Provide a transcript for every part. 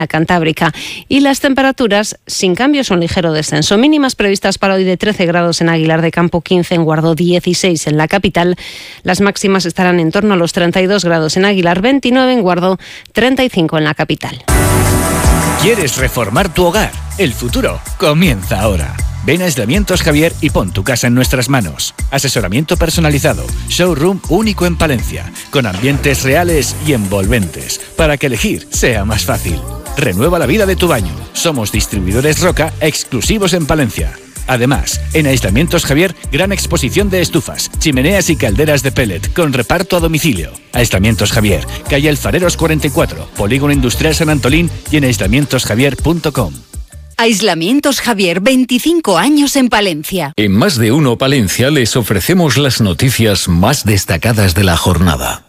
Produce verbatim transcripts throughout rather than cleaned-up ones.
Cantábrica. Y las temperaturas sin cambios o un ligero descenso. Mínimas previstas para hoy de trece grados en Aguilar de Campo, quince en Guardó, dieciséis en la capital. Las máximas estarán en torno a los treinta y dos grados en Aguilar, veintinueve en Guardó, treinta y cinco en la capital. ¿Quieres reformar tu hogar? El futuro comienza ahora. Ven a Aislamientos Javier y pon tu casa en nuestras manos. Asesoramiento personalizado, showroom único en Palencia, con ambientes reales y envolventes, para que elegir sea más fácil. Renueva la vida de tu baño. Somos distribuidores Roca exclusivos en Palencia. Además, en Aislamientos Javier, gran exposición de estufas, chimeneas y calderas de pellet con reparto a domicilio. Aislamientos Javier, calle Alfareros cuarenta y cuatro, Polígono Industrial San Antolín y en aislamientos javier punto com. Aislamientos Javier, veinticinco años en Palencia. En Más de Uno Palencia les ofrecemos las noticias más destacadas de la jornada.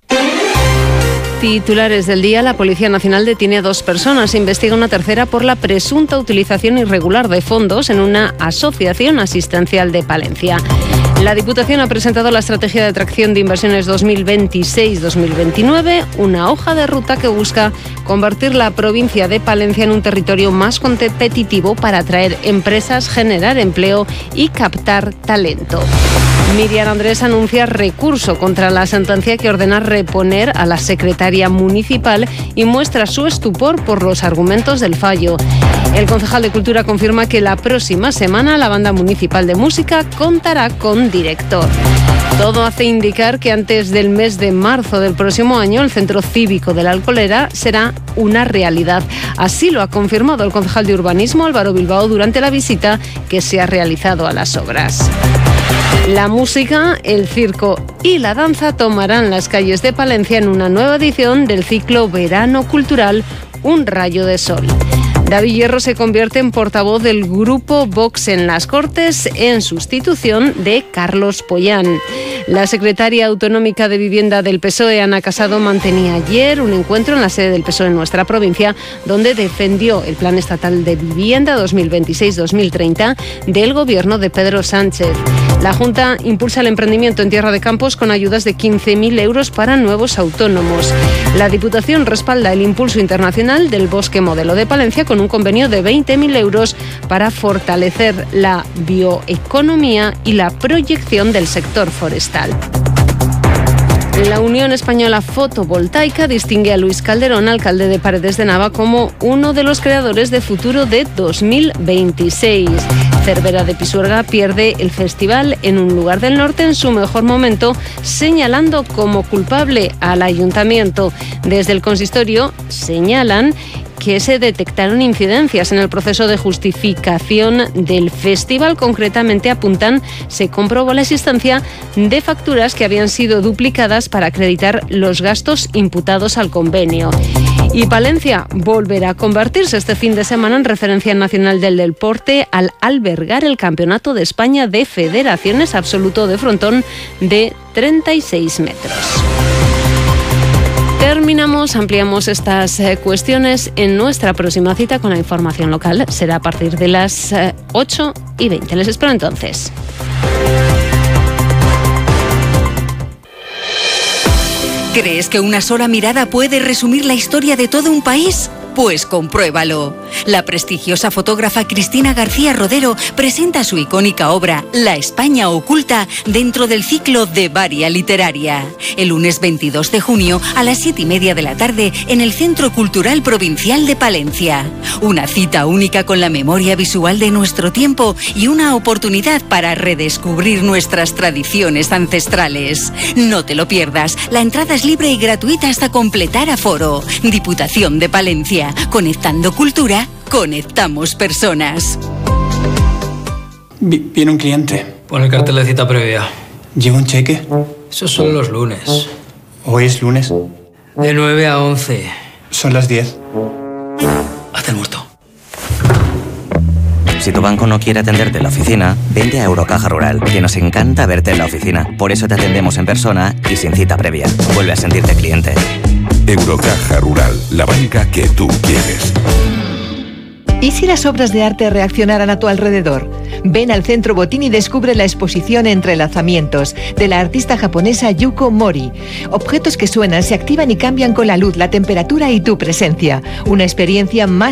Titulares del día. La Policía Nacional detiene a dos personas. Investiga una tercera por la presunta utilización irregular de fondos en una asociación asistencial de Palencia. La Diputación ha presentado la Estrategia de Atracción de Inversiones dos mil veintiséis dos mil veintinueve, una hoja de ruta que busca convertir la provincia de Palencia en un territorio más competitivo para atraer empresas, generar empleo y captar talento. Miriam Andrés anuncia recurso contra la sentencia que ordena reponer a la secretaria municipal y muestra su estupor por los argumentos del fallo. El concejal de Cultura confirma que la próxima semana la Banda Municipal de Música contará con director. Todo hace indicar que antes del mes de marzo del próximo año el Centro Cívico de la Alcolera será una realidad. Así lo ha confirmado el concejal de Urbanismo, Álvaro Bilbao, durante la visita que se ha realizado a las obras. La música, el circo y la danza tomarán las calles de Palencia en una nueva edición del ciclo Verano Cultural Un Rayo de Sol. David Hierro se convierte en portavoz del grupo Vox en las Cortes en sustitución de Carlos Pollán. La secretaria autonómica de Vivienda del P S O E, Ana Casado, mantenía ayer un encuentro en la sede del P S O E en nuestra provincia, donde defendió el Plan Estatal de Vivienda dos mil veintiséis dos mil treinta del gobierno de Pedro Sánchez. La Junta impulsa el emprendimiento en Tierra de Campos con ayudas de quince mil euros para nuevos autónomos. La Diputación respalda el impulso internacional del Bosque Modelo de Palencia con un convenio de veinte mil euros para fortalecer la bioeconomía y la proyección del sector forestal. La Unión Española Fotovoltaica distingue a Luis Calderón, alcalde de Paredes de Nava, como uno de los creadores de Futuro de dos mil veintiséis. Cervera de Pisuerga pierde el festival en un lugar del norte en su mejor momento, señalando como culpable al ayuntamiento. Desde el consistorio señalan que se detectaron incidencias en el proceso de justificación del festival. Concretamente apuntan, se comprobó la existencia de facturas que habían sido duplicadas para acreditar los gastos imputados al convenio. Y Palencia volverá a convertirse este fin de semana en referencia nacional del deporte al albergar el Campeonato de España de Federaciones absoluto de frontón de treinta y seis metros. Terminamos, ampliamos estas eh, cuestiones en nuestra próxima cita con la información local. Será a partir de las eh, ocho y veinte. Les espero entonces. ¿Crees que una sola mirada puede resumir la historia de todo un país? Pues compruébalo. La prestigiosa fotógrafa Cristina García Rodero presenta su icónica obra La España oculta dentro del ciclo de Varia Literaria. El lunes veintidós de junio a las siete y media de la tarde en el Centro Cultural Provincial de Palencia. Una cita única con la memoria visual de nuestro tiempo y una oportunidad para redescubrir nuestras tradiciones ancestrales. No te lo pierdas. La entrada es libre y gratuita hasta completar aforo. Diputación de Palencia. Conectando cultura, conectamos personas. Viene un cliente. Pon el cartel de cita previa. ¿Lleva un cheque? Eso son los lunes. ¿Hoy es lunes? De nueve a once. Son las diez. Haz el muerto. Si tu banco no quiere atenderte en la oficina, vente a Eurocaja Rural, que nos encanta verte en la oficina. Por eso te atendemos en persona y sin cita previa. Vuelve a sentirte cliente. Eurocaja Rural, la banca que tú quieres. ¿Y si las obras de arte reaccionaran a tu alrededor? Ven al Centro Botín y descubre la exposición Entrelazamientos de la artista japonesa Yuko Mori. Objetos que suenan, se activan y cambian con la luz, la temperatura y tu presencia. Una experiencia más